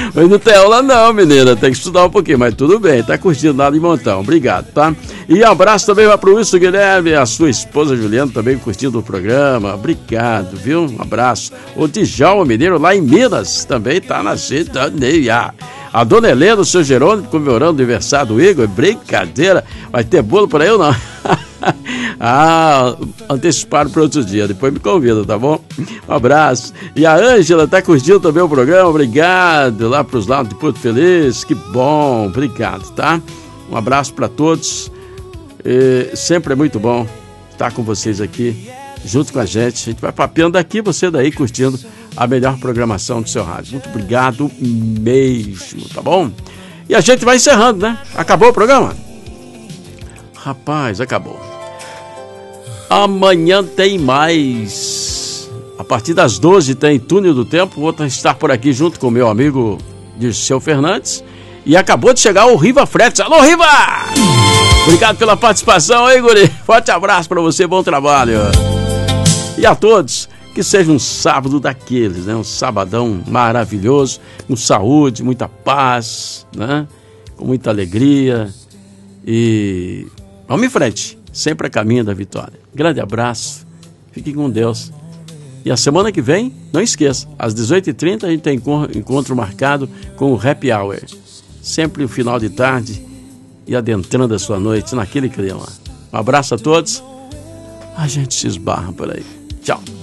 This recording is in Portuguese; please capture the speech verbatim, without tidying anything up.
Mas não tem aula não, menina, tem que estudar um pouquinho, mas tudo bem, tá curtindo nada de montão, obrigado, tá? E abraço também vai pro Wilson Guilherme, a sua esposa Juliana também curtindo o programa, obrigado, viu? Um abraço. O Djalma Mineiro lá em Minas também tá na sintonia. A dona Helena, o seu Jerônimo, comemorando o aniversário do Igor, brincadeira, vai ter bolo por aí ou não? Ah, anteciparam para outro dia, depois me convida, tá bom? Um abraço. E a Ângela tá curtindo também o programa, obrigado, lá pros lados de Porto Feliz, que bom, obrigado, tá? Um abraço para todos, e sempre é muito bom estar com vocês aqui, junto com a gente, a gente vai papeando daqui, você daí, curtindo a melhor programação do seu rádio. Muito obrigado mesmo, tá bom? E a gente vai encerrando, né? Acabou o programa? Rapaz, acabou. Amanhã tem mais. A partir das doze tem Túnel do Tempo. Vou estar por aqui junto com o meu amigo Dirceu Fernandes. E acabou de chegar o Riva Fretes. Alô, Riva! Obrigado pela participação aí, guri. Forte abraço para você, bom trabalho. E a todos, que seja um sábado daqueles, né? Um sabadão maravilhoso, com saúde, muita paz, né? Com muita alegria. E vamos em frente, sempre a caminho da vitória. Grande abraço, fiquem com Deus. E a semana que vem, não esqueça, às dezoito e trinta a gente tem encontro marcado com o Happy Hour. Sempre o final de tarde e adentrando a sua noite naquele clima. Um abraço a todos, a gente se esbarra por aí. Tchau.